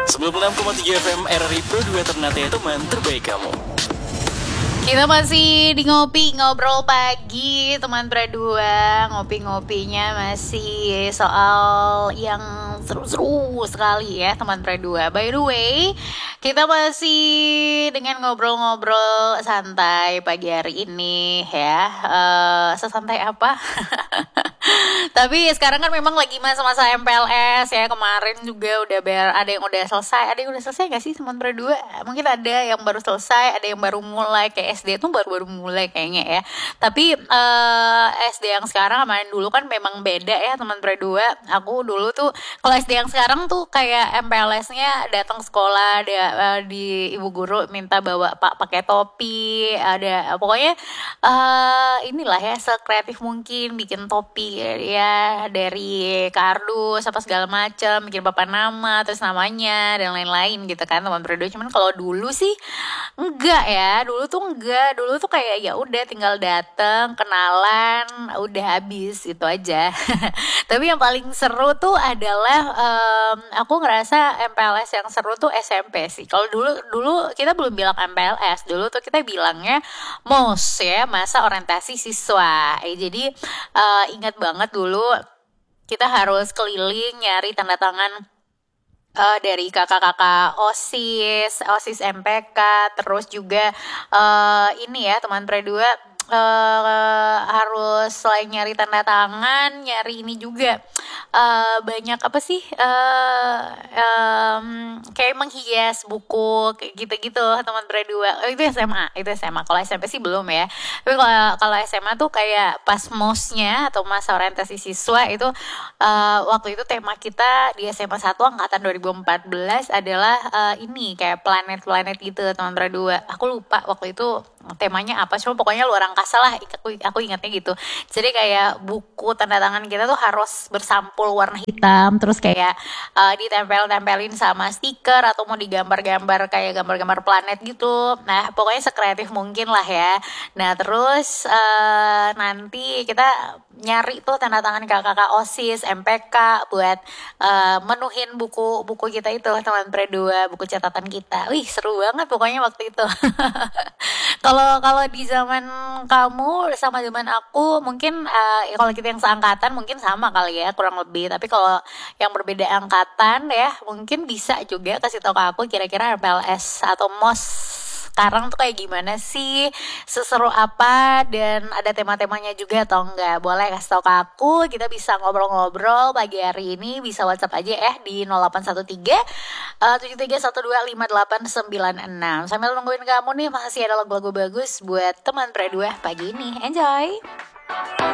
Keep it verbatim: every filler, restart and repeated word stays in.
sembilan puluh enam koma tiga F M R R I Pro dua Ternate, teman terbaik kamu. Kita masih di ngopi, ngobrol pagi teman berdua. Ngopi-ngopinya masih soal yang seru-seru sekali ya teman berdua. By the way, kita masih dengan ngobrol-ngobrol santai pagi hari ini ya. uh, Sesantai apa? Tapi sekarang kan memang lagi masa-masa M P L S ya. Kemarin juga udah ber, ada yang udah selesai. Ada yang udah selesai gak sih teman berdua? Mungkin ada yang baru selesai, ada yang baru mulai. Kayak S D tuh baru-baru mulai kayaknya ya. Tapi uh, S D yang sekarang sama yang dulu kan memang beda ya teman berdua. Aku dulu tuh kalau S D yang sekarang tuh kayak M P L S-nya datang sekolah, ada uh, di ibu guru minta bawa pak pakai topi, ada pokoknya uh, inilah ya sekreatif mungkin bikin topi ya dari kardus apa segala macam, bikin papan nama terus namanya dan lain-lain gitu kan teman berdua. Cuman kalau dulu sih enggak ya, dulu tuh enggak, dulu tuh kayak ya udah tinggal dateng kenalan udah habis itu aja. Tapi yang paling seru tuh adalah um, aku ngerasa M P L S yang seru tuh S M P sih. Kalau dulu dulu kita belum bilang M P L S, dulu tuh kita bilangnya M O S ya, masa orientasi siswa. Eh, jadi uh, ingat banget dulu kita harus keliling nyari tanda tangan Uh, dari kakak-kakak OSIS, OSIS M P K, terus juga uh, ini ya teman berdua uh, harus selain nyari tanda tangan, nyari ini juga uh, banyak apa sih uh, um, kayak menghias buku kayak gitu-gitu teman berdua. Oh, itu S M A, itu S M A. Kalau S M P sih belum ya. Tapi kalau kalau S M A tuh kayak pas M O S-nya atau masa orientasi siswa itu uh, waktu itu tema kita di S M A satu angkatan dua ribu empat belas adalah uh, ini kayak planet-planet gitu teman berdua. Aku lupa waktu itu temanya apa, cuma pokoknya luar angkasa lah. Aku aku ingatnya gitu. Jadi kayak buku tanda tangan kita tuh harus bersampul warna hitam, terus kayak uh, ditempel-tempelin sama stiker atau mau digambar-gambar kayak gambar-gambar planet gitu. Nah pokoknya sekreatif mungkin lah ya. Nah terus uh, nanti kita nyari tuh tanda tangan kakak-kakak OSIS, M P K buat uh, menuhin buku-buku kita itu teman berdua, buku catatan kita. Wih seru banget pokoknya waktu itu. Kalau kalau di zaman kamu sama zaman aku mungkin uh, ya kalau kita yang seangkatan mungkin sama kali ya kurang lebih. Tapi kalau yang berbeda angkatan ya mungkin bisa juga kasih tahu ke aku kira-kira M P L S atau M O S sekarang tuh kayak gimana sih, seseru apa, dan ada tema-temanya juga atau enggak. Boleh kasih tau ke aku, kita bisa ngobrol-ngobrol pagi hari ini, bisa WhatsApp aja ya di nol delapan satu tiga tujuh tiga satu dua lima delapan sembilan enam. Sambil nungguin kamu nih masih ada lagu-lagu bagus buat teman berdua pagi ini. Enjoy.